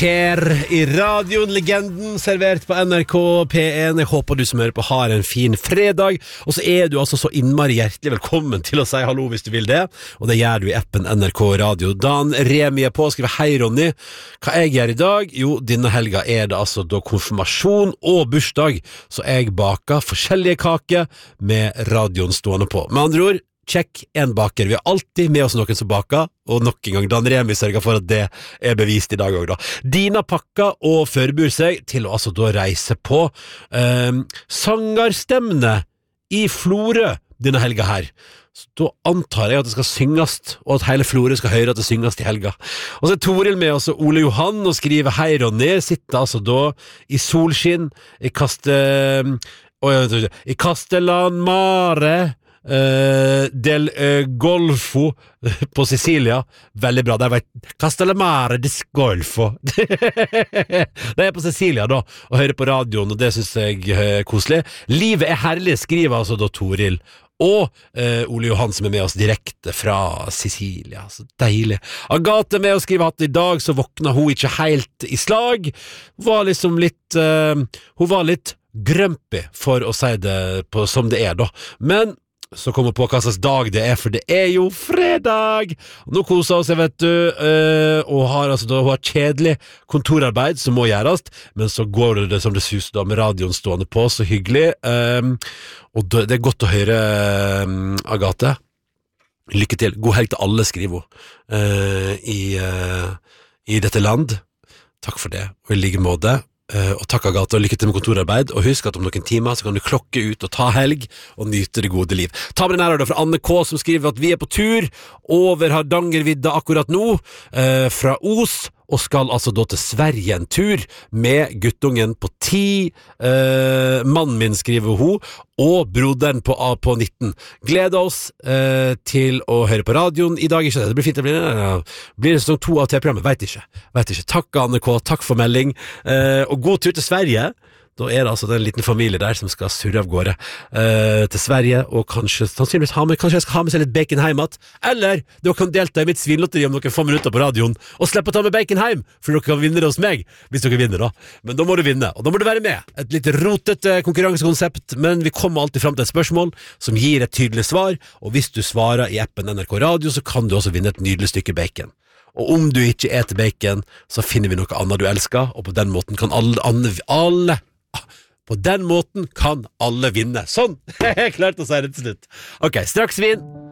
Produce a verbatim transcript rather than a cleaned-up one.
skjer i radioen, legenden servert på N R K P en. Jeg håper du som hører på har en fin fredag, og så er du altså så innmari hjertelig velkommen til å si hallo hvis du vil det, og det gjør du i appen N R K Radio. Dan Remi er på og skriver: hei Ronny, hva jeg gjør i dag? Jo, denne helga er det altså da konfirmasjon og bursdag, så jeg baker forskjellige kaker med radioen stående på. Med andre ord, check en baker. Vi har alltid med oss noen som baker, og nok en gang Dan Remi sørger for at det er bevist i dag også da. Dina pakker og forbereder seg til å altså da reise på eh, sangerstemmene i Florø denne helga her. Så da antar jeg at det skal synges, og at hele Florø skal høre at det synges i helga. Og så er Toril med oss, Ole Johan, og skriver: hei Ronny, sitter altså da i solskinn i Kaste... Oh, i Castellan Mare Uh, del uh, Golfo på Sicilia. Veldig bra. Der var Castellamare del Golfo. Det er på Sicilia da, og hører på radioen, og det synes jeg er koselig. Livet er herlig, skriver altså da Toril og uh, Ole Johan, som er med oss direkte fra Sicilia. Så deilig. Agathe med å skrive at i dag så våkna hun ikke helt i slag. Var liksom litt uh, hun var litt grumpy, for å si det på, som det er da. Men så kommer på hva slags dag det er, for det er jo fredag! Nå koser hun seg, vet du, øh, og har altså da, hun har kjedelig kontorarbeid som må gjøres, men så går det som det suser da, med radioen stående på, så hyggelig. Um, og det er godt å høre, um, Agathe. Lykke til. God helg til alle, skriver hun, uh, i, uh, i dette land. Takk for det, og i like måte. Uh, og takk Agathe, og lykke til med kontorarbeid, og husk at om noen timer så kan du klokke ut og ta helg og nyte det gode liv. Ta med den her da fra Anne K, som skriver at vi er på tur over Hardangervidda akkurat nå, uh, fra Os, og skal altså da til Sverige en tur med guttungen på ti, uh, mannen min, skriver hun, og broderen på, på nitten. Gleder oss uh, til å høre på radioen i dag. Ikke det, det blir fint, det blir, uh, blir det sesong to av T-programmet, vet ikke. Vet ikke. Takk Anne K, takk for melding, uh, og god tur til Sverige. Da er det altså den liten familie der som skal surre av gårde uh, til Sverige, og kanskje sannsynligvis ha med, kanskje jeg skal ha med seg litt bacon hjem at, eller dere kan delta i mitt svinlotteri om noen få minutter på radioen, og slippe å ta med bacon hjem, for dere kan vinne det hos meg, hvis dere vinner da. Men da må du vinne, og da må du være med. Et litt rotet uh, konkurransekonsept, men vi kommer alltid frem til et spørsmål som gir et tydelig svar, og hvis du svarer i appen N R K Radio, så kan du også vinne et nydelig stykke bacon. Og om du ikke eter bacon, så finner vi noe annet du elsker, og på den måten kan alle, alle, alle På den måten kan alle vinne. Sånn! Jeg klarte å si det til slutt. Ok, straks vin.